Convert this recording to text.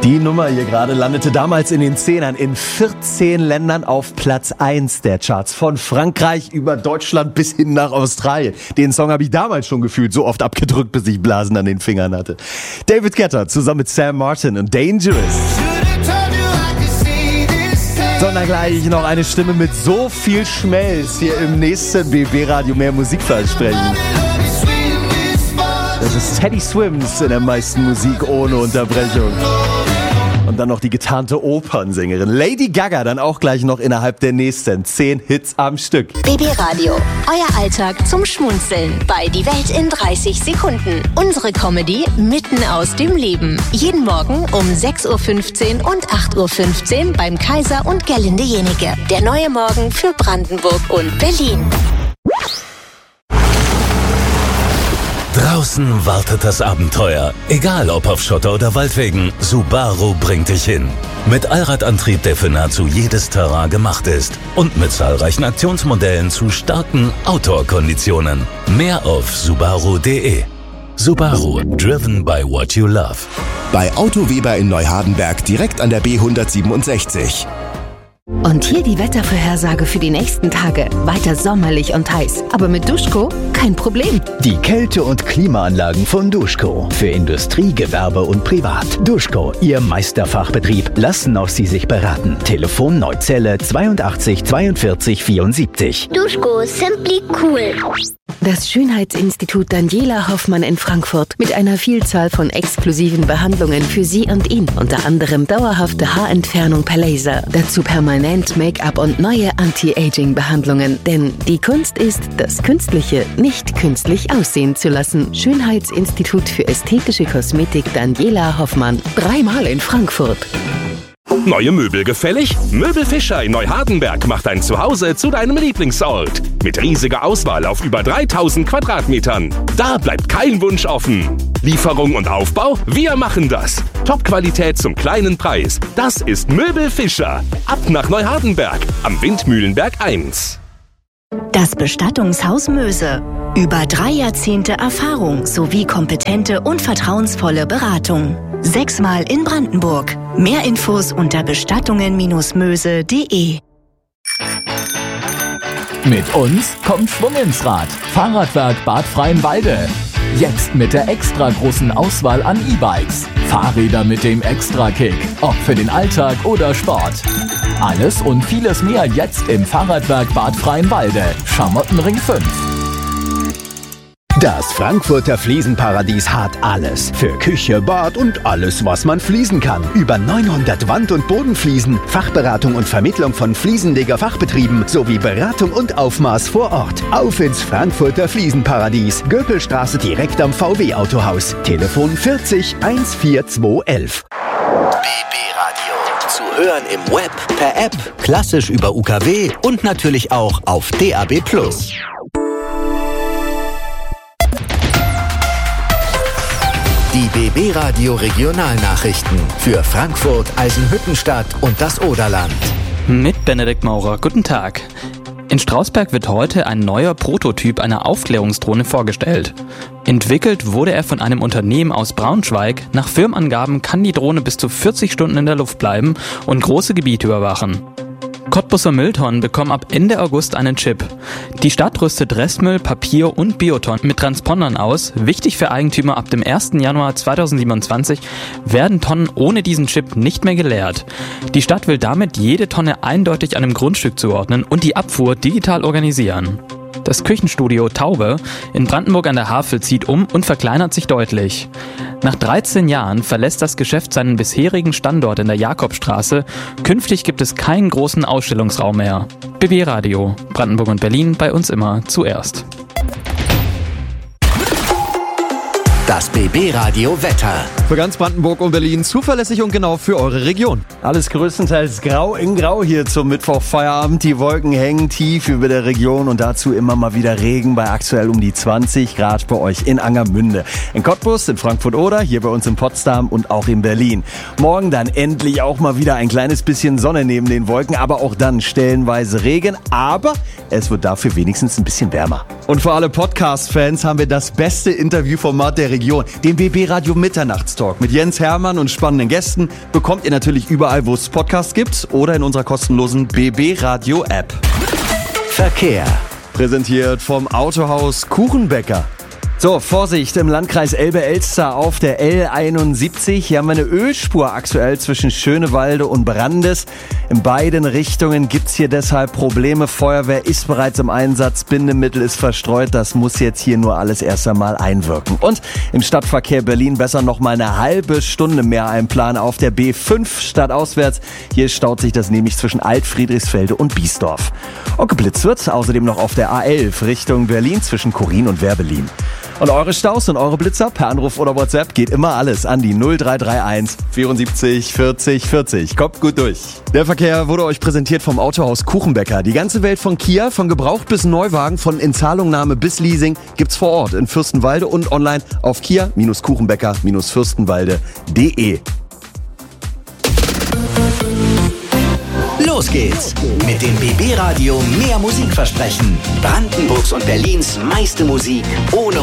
Die Nummer hier gerade landete damals in den Zehnern in 14 Ländern auf Platz 1 der Charts. Von Frankreich über Deutschland bis hin nach Australien. Den Song habe ich damals schon gefühlt so oft abgedrückt, bis ich Blasen an den Fingern hatte. David Guetta zusammen mit Sam Martin und Dangerous. Sondern gleich noch eine Stimme mit so viel Schmelz hier im nächsten BB-Radio mehr Musik versprechen. Das ist Teddy Swims in der meisten Musik ohne Unterbrechung. Und dann noch die getarnte Opernsängerin Lady Gaga, dann auch gleich noch innerhalb der nächsten 10 Hits am Stück. BB Radio, euer Alltag zum Schmunzeln bei Die Welt in 30 Sekunden. Unsere Comedy mitten aus dem Leben. Jeden Morgen um 6.15 Uhr und 8.15 Uhr beim Kaiser und Gerlinde Jenike. Der neue Morgen für Brandenburg und Berlin. Draußen wartet das Abenteuer. Egal ob auf Schotter oder Waldwegen, Subaru bringt dich hin. Mit Allradantrieb, der für nahezu jedes Terrain gemacht ist. Und mit zahlreichen Aktionsmodellen zu starken Outdoor-Konditionen. Mehr auf subaru.de. Subaru, driven by what you love. Bei Auto Weber in Neuhardenberg, direkt an der B167. Und hier die Wettervorhersage für die nächsten Tage. Weiter sommerlich und heiß. Aber mit Duschko kein Problem. Die Kälte- und Klimaanlagen von Duschko. Für Industrie, Gewerbe und Privat. Duschko, Ihr Meisterfachbetrieb. Lassen auch Sie sich beraten. Telefon Neuzelle 82 42 74. Duschko, simply cool. Das Schönheitsinstitut Daniela Hoffmann in Frankfurt mit einer Vielzahl von exklusiven Behandlungen für Sie und ihn. Unter anderem dauerhafte Haarentfernung per Laser. Dazu permanent Make-up und neue Anti-Aging-Behandlungen. Denn die Kunst ist, das Künstliche nicht künstlich aussehen zu lassen. Schönheitsinstitut für ästhetische Kosmetik Daniela Hoffmann. 3-mal in Frankfurt. Neue Möbel gefällig? Möbel Fischer in Neuhardenberg macht dein Zuhause zu deinem Lieblingsort. Mit riesiger Auswahl auf über 3000 Quadratmetern. Da bleibt kein Wunsch offen. Lieferung und Aufbau? Wir machen das. Top-Qualität zum kleinen Preis. Das ist Möbel Fischer. Ab nach Neuhardenberg am Windmühlenberg 1. Das Bestattungshaus Möse. Über 3 Jahrzehnte Erfahrung sowie kompetente und vertrauensvolle Beratung. 6-mal in Brandenburg. Mehr Infos unter bestattungen-möse.de. Mit uns kommt Schwung ins Rad. Fahrradwerk Bad Freienwalde. Jetzt mit der extra großen Auswahl an E-Bikes. Fahrräder mit dem Extra-Kick. Ob für den Alltag oder Sport. Alles und vieles mehr jetzt im Fahrradwerk Bad Freienwalde. Schamottenring 5. Das Frankfurter Fliesenparadies hat alles. Für Küche, Bad und alles, was man fließen kann. Über 900 Wand- und Bodenfliesen, Fachberatung und Vermittlung von Fliesenleger-Fachbetrieben sowie Beratung und Aufmaß vor Ort. Auf ins Frankfurter Fliesenparadies. Göpelstraße direkt am VW-Autohaus. Telefon 40 14211. BB Radio. Zu hören im Web, per App, klassisch über UKW und natürlich auch auf DAB+. Die BB Radio Regionalnachrichten für Frankfurt, Eisenhüttenstadt und das Oderland. Mit Benedikt Maurer, guten Tag. In Strausberg wird heute ein neuer Prototyp einer Aufklärungsdrohne vorgestellt. Entwickelt wurde er von einem Unternehmen aus Braunschweig. Nach Firmenangaben kann die Drohne bis zu 40 Stunden in der Luft bleiben und große Gebiete überwachen. Cottbuser Mülltonnen bekommen ab Ende August einen Chip. Die Stadt rüstet Restmüll, Papier und Biotonnen mit Transpondern aus. Wichtig für Eigentümer: ab dem 1. Januar 2027 werden Tonnen ohne diesen Chip nicht mehr geleert. Die Stadt will damit jede Tonne eindeutig einem Grundstück zuordnen und die Abfuhr digital organisieren. Das Küchenstudio Taube in Brandenburg an der Havel zieht um und verkleinert sich deutlich. Nach 13 Jahren verlässt das Geschäft seinen bisherigen Standort in der Jakobstraße. Künftig gibt es keinen großen Ausstellungsraum mehr. BB Radio, Brandenburg und Berlin, bei uns immer zuerst. Das BB Radio Wetter. Für ganz Brandenburg und Berlin zuverlässig und genau für eure Region. Alles größtenteils grau in grau hier zum Mittwochfeierabend. Die Wolken hängen tief über der Region und dazu immer mal wieder Regen bei aktuell um die 20 Grad bei euch in Angermünde. In Cottbus, in Frankfurt-Oder, hier bei uns in Potsdam und auch in Berlin. Morgen dann endlich auch mal wieder ein kleines bisschen Sonne neben den Wolken, aber auch dann stellenweise Regen. Aber es wird dafür wenigstens ein bisschen wärmer. Und für alle Podcast-Fans haben wir das beste Interviewformat der Region, den BB Radio Mitternachts. Talk mit Jens Hermann und spannenden Gästen bekommt ihr natürlich überall, wo es Podcasts gibt oder in unserer kostenlosen BB Radio App. Verkehr. Präsentiert vom Autohaus Kuchenbäcker. So, Vorsicht im Landkreis Elbe-Elster auf der L71. Hier haben wir eine Ölspur aktuell zwischen Schönewalde und Brandes. In beiden Richtungen gibt's hier deshalb Probleme. Feuerwehr ist bereits im Einsatz, Bindemittel ist verstreut. Das muss jetzt hier nur alles erst einmal einwirken. Und im Stadtverkehr Berlin besser noch mal eine halbe Stunde mehr einplanen auf der B5 stadtauswärts. Hier staut sich das nämlich zwischen Alt-Friedrichsfelde und Biesdorf. Und geblitzt wird außerdem noch auf der A11 Richtung Berlin zwischen Chorin und Werbelin. Und eure Staus und eure Blitzer per Anruf oder WhatsApp geht immer alles an die 0331 74 40 40. Kommt gut durch. Der Verkehr wurde euch präsentiert vom Autohaus Kuchenbäcker. Die ganze Welt von Kia, von Gebraucht bis Neuwagen, von Inzahlungnahme bis Leasing gibt's vor Ort in Fürstenwalde und online auf kia-kuchenbäcker-fürstenwalde.de. Los geht's mit dem BB Radio Mehr Musik versprechen. Brandenburgs und Berlins meiste Musik ohne